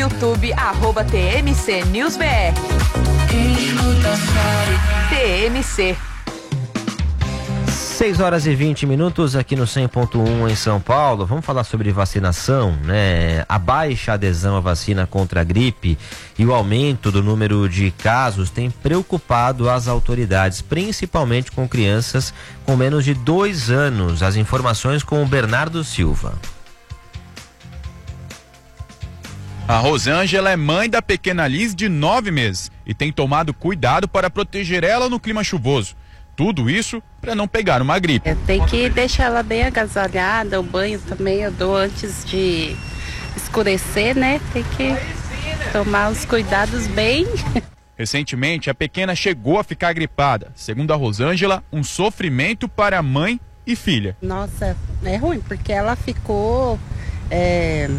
YouTube, @TMC News BR. TMC. 6h20 aqui no 100.1 em São Paulo. Vamos falar sobre vacinação, né? A baixa adesão à vacina contra a gripe e o aumento do número de casos tem preocupado as autoridades, principalmente com crianças com menos de 2 anos. As informações com o Bernardo Silva. A Rosângela é mãe da pequena Liz de 9 meses e tem tomado cuidado para proteger ela no clima chuvoso. Tudo isso para não pegar uma gripe. Tem que deixar ela bem agasalhada, o banho também eu dou antes de escurecer, né? Tem que tomar os cuidados bem. Recentemente, a pequena chegou a ficar gripada. Segundo a Rosângela, um sofrimento para mãe e filha. Nossa, é ruim, porque ela ficou